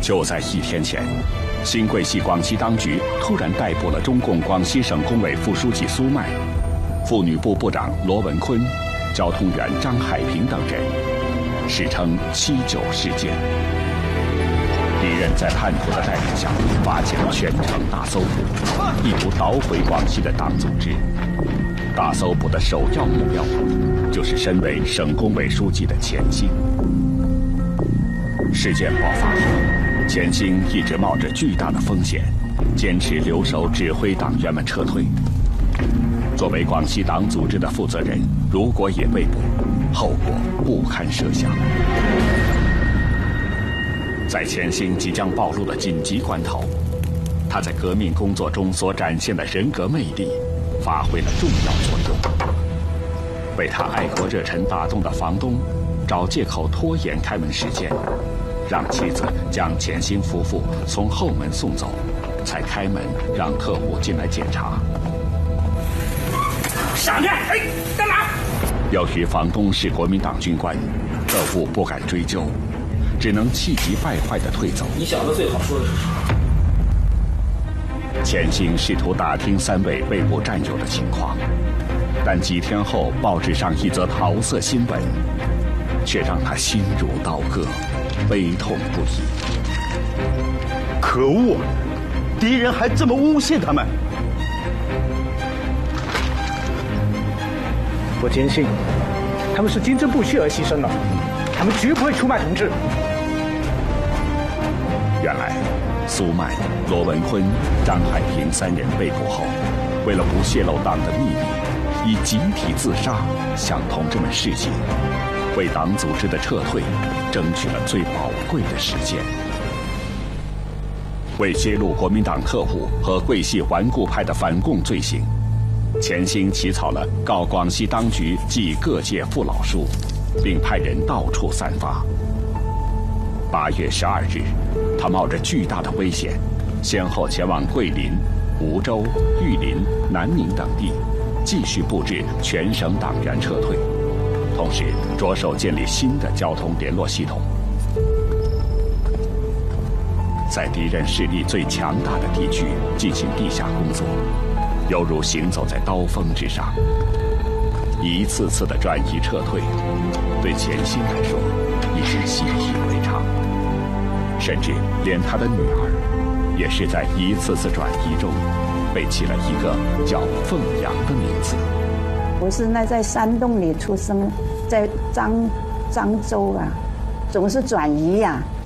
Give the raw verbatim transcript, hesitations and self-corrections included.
就在一天前，新桂系广西当局突然逮捕了中共广西省工委副书记苏迈、妇女部部长罗文坤、交通员张海平等人，史称“七九事件”。敌人在叛徒的带领下，发起了全城大搜捕，意图捣毁广西的党组织。大搜捕的首要目标，就是身为省工委书记的钱兴。事件爆发后，钱兴一直冒着巨大的风险，坚持留守指挥党员们撤退。作为广西党组织的负责人，如果也被捕，后果不堪设想。在钱兴即将暴露的紧急关头，他在革命工作中所展现的人格魅力，发挥了重要作用。被他爱国热忱打动的房东，找借口拖延开门时间，让妻子将钱兴夫妇从后门送走，才开门让特务进来检查。 闪开！哎，干嘛？ 由于房东是国民党军官，特务不敢追究，只能气急败坏地退走。 你小子最好说的是实话。 钱兴试图打听三位被捕战友的情况，但几天后报纸上一则桃色新闻，却让他心如刀割，悲痛不已。 可恶！敌人还这么诬陷他们！ 我坚信，他们是坚贞不屈而牺牲了，他们绝不会出卖同志。 原来，苏迈、罗文坤、张海平三人被捕后，为了不泄露党的秘密，以集体自杀向同志们示警，为党组织的撤退争取了最宝贵的时间。为揭露国民党特务和桂系顽固派的反共罪行，钱兴起草了告广西当局记各界父老书，并派人到处散发。八月十二日，他冒着巨大的危险，先后前往桂林、梧州、玉林、南宁等地，继续布置全省党员撤退，同时着手建立新的交通联络系统。在敌人势力最强大的地区进行地下工作，犹如行走在刀锋之上。一次次的转移撤退，对钱兴来说已是习以为常，甚至连他的女儿，也是在一次次转移中，被起了一个叫凤阳的名字。 我是那在山洞里出生，在漳漳州啊，总是转移呀、啊。